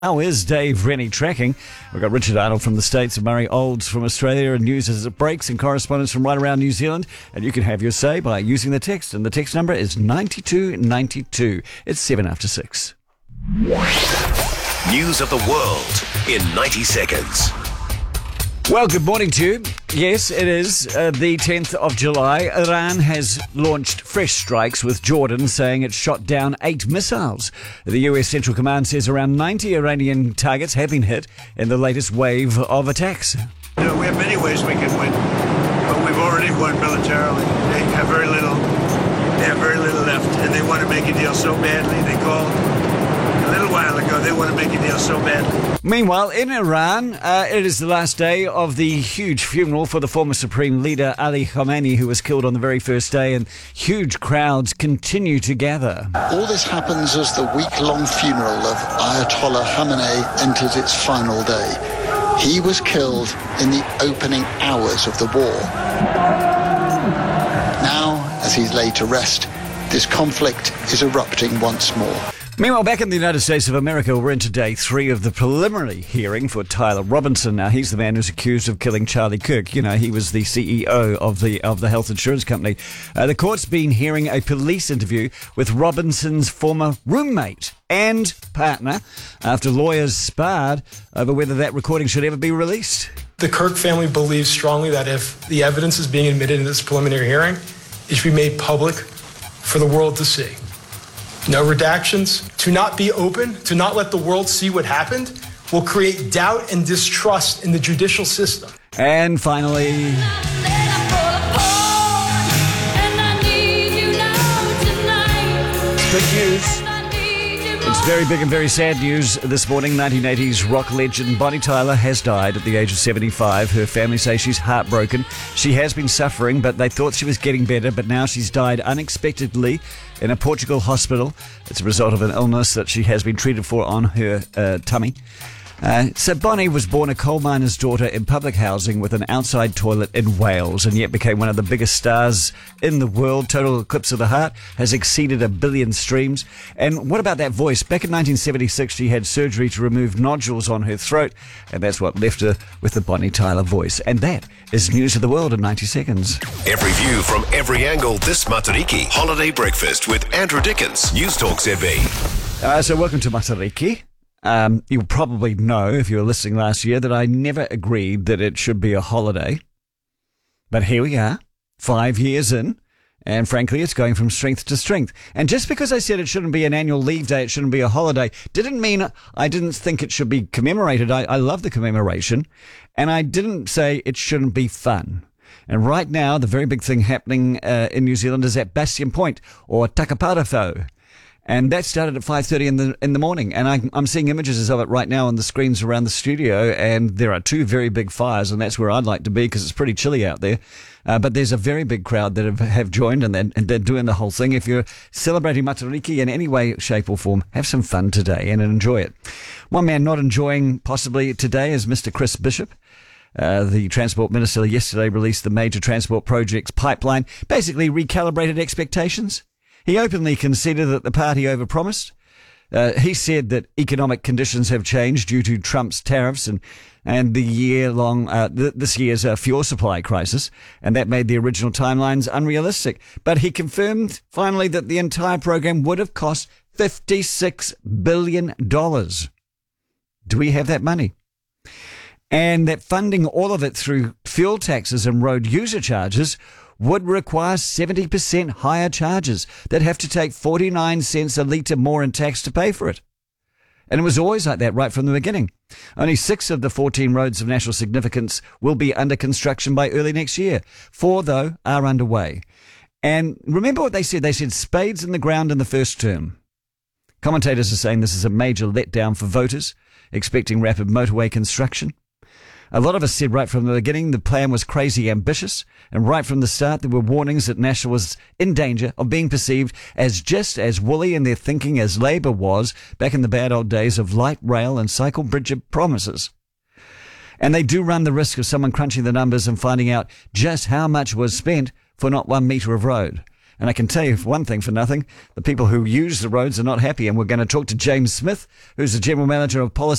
How is Dave Rennie tracking? We've got Richard Arnold from the States and Murray Olds from Australia, and news as it breaks and correspondence from right around New Zealand. And you can have your say by using the text, and the text number is 9292. It's 7 after 6. News of the world in 90 seconds. Well, good morning to you. Yes, it is the 10th of July. Iran has launched fresh strikes, with Jordan saying it shot down 8 missiles. The US Central Command says around 90 Iranian targets have been hit in the latest wave of attacks. We have many ways we can win, but we've already won militarily. They have very little left, and they want to make a deal so badly. They called a little while ago. They want to make a deal so badly. Meanwhile, in Iran, it is the last day of the huge funeral for the former Supreme Leader Ali Khamenei, who was killed on the very first day, and huge crowds continue to gather. All this happens as the week-long funeral of Ayatollah Khamenei enters its final day. He was killed in the opening hours of the war. Now, as he's laid to rest, this conflict is erupting once more. Meanwhile, back in the United States of America, we're into day 3 of the preliminary hearing for Tyler Robinson. Now, he's the man who's accused of killing Charlie Kirk. You know, he was the CEO of the health insurance company. The court's been hearing a police interview with Robinson's former roommate and partner after lawyers sparred over whether that recording should ever be released. The Kirk family believes strongly that if the evidence is being admitted in this preliminary hearing, it should be made public for the world to see. No redactions. To not be open, to not let the world see what happened, will create doubt and distrust in the judicial system. And finally, big news. It's very big and very sad news this morning. 1980s rock legend Bonnie Tyler has died at the age of 75. Her family say she's heartbroken. She has been suffering, but they thought she was getting better, but now she's died unexpectedly in a Portugal hospital. It's a result of an illness that she has been treated for on her tummy. So Bonnie was born a coal miner's daughter in public housing with an outside toilet in Wales, and yet became one of the biggest stars in the world. Total Eclipse of the Heart has exceeded 1 billion streams. And what about that voice? Back in 1976, she had surgery to remove nodules on her throat, and that's what left her with the Bonnie Tyler voice. And that is News of the World in 90 seconds. Every view from every angle this Matariki. Holiday breakfast with Andrew Dickens. News Talk ZB. So welcome to Matariki. You'll probably know, if you were listening last year, that I never agreed that it should be a holiday. But here we are, 5 years in, and frankly, it's going from strength to strength. And just because I said it shouldn't be an annual leave day, it shouldn't be a holiday, didn't mean I didn't think it should be commemorated. I love the commemoration. And I didn't say it shouldn't be fun. And right now, the very big thing happening in New Zealand is at Bastion Point, or Takaparawhau. And that started at 5:30 in the morning, and I'm seeing images of it right now on the screens around the studio, and there are 2 very big fires, and that's where I'd like to be because it's pretty chilly out there. But there's a very big crowd that have joined, and they're doing the whole thing. If you're celebrating Matariki in any way, shape or form, have some fun today and enjoy it. One man not enjoying possibly today is Mr. Chris Bishop. The Transport Minister yesterday released the major transport projects pipeline, basically recalibrated expectations. He openly conceded that the party overpromised. He said that economic conditions have changed due to Trump's tariffs and this year's fuel supply crisis, and that made the original timelines unrealistic. But he confirmed finally that the entire program would have cost $56 billion. Do we have that money? And that funding all of it through fuel taxes and road user charges would require 70% higher charges that have to take 49 cents a litre more in tax to pay for it. And it was always like that right from the beginning. Only 6 of the 14 roads of national significance will be under construction by early next year. 4, though, are underway. And remember what they said? They said spades in the ground in the first term. Commentators are saying this is a major letdown for voters, expecting rapid motorway construction. A lot of us said right from the beginning the plan was crazy ambitious, and right from the start there were warnings that National was in danger of being perceived as just as woolly in their thinking as Labour was back in the bad old days of light rail and cycle bridge promises. And they do run the risk of someone crunching the numbers and finding out just how much was spent for not 1 metre of road. And I can tell you one thing for nothing, the people who use the roads are not happy. And we're going to talk to James Smith, who's the General Manager of Policy